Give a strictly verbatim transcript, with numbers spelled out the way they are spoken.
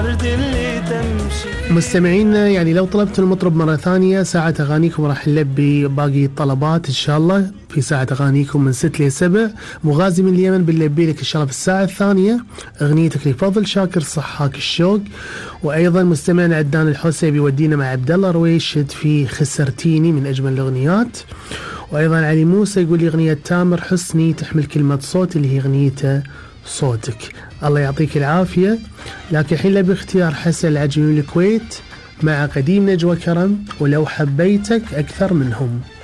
الورد اللي تمشي. مستمعينا يعني لو طلبت المطرب مرة ثانية ساعة أغانيكم راح نلبي باقي الطلبات إن شاء الله في ساعة أغانيكم من ست لسبع. مغازي من اليمن بنلبي لك إن شاء الله في الساعة الثانية أغنيتك لفضل شاكر صحاك الشوق. وأيضا مستمعنا عدنان الحوسي بيودينا مع عبد الله رويشد في خسرتيني من أجمل الأغنيات. وأيضا علي موسى يقول لي أغنية تامر حسني تحمل كلمة صوت اللي هي أغنيته صوتك. الله يعطيك العافية. لكن الحين لبي اختيار حسن العجمي من الكويت مع قديم نجوى كرم ولو حبيتك أكثر منهم.